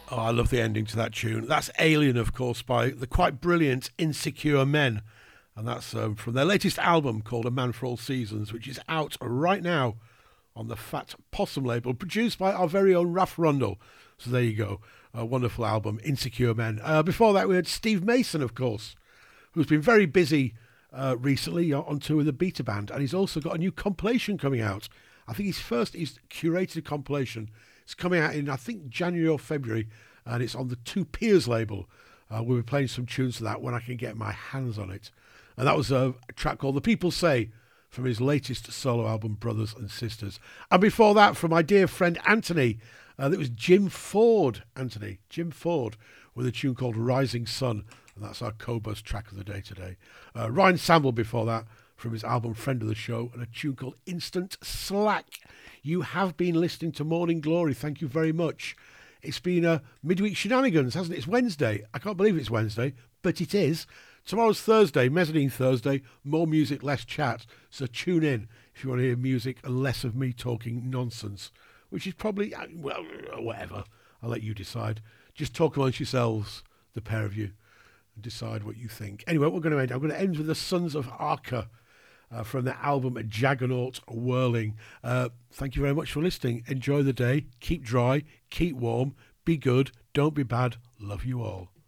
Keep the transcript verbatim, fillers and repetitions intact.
Oh, I love the ending to that tune. That's Alien, of course, by the quite brilliant Insecure Men. And that's um, from their latest album called A Man for All Seasons, which is out right now on the Fat Possum label, produced by our very own Raf Rundle. So there you go. A wonderful album, Insecure Men. Uh, before that, we had Steve Mason, of course, who's been very busy uh, recently on tour with the Beta Band. And he's also got a new compilation coming out. I think his first, his curated compilation. It's coming out in, I think, January or February, and it's on the Two Peers label. Uh, we'll be playing some tunes to that when I can get my hands on it. And that was a track called The People Say from his latest solo album, Brothers and Sisters. And before that, from my dear friend Anthony, uh, that was Jim Ford, Anthony, Jim Ford, with a tune called Rising Sun. And that's our Cobus track of the day today. Uh, Ryan Samble before that, from his album Friend of the Show, and a tune called Instant Slack. You have been listening to Morning Glory. Thank you very much. It's been a midweek shenanigans, hasn't it? It's Wednesday. I can't believe it's Wednesday, but it is. Tomorrow's Thursday, Mezzanine Thursday. More music, less chat. So tune in if you want to hear music and less of me talking nonsense, which is probably, well, whatever. I'll let you decide. Just talk amongst yourselves, the pair of you, and decide what you think. Anyway, we're going to end. I'm going to end with the Sons of Arca. Uh, from the album Jaggernaut Whirling. Uh, thank you very much for listening. Enjoy the day. Keep dry. Keep warm. Be good. Don't be bad. Love you all.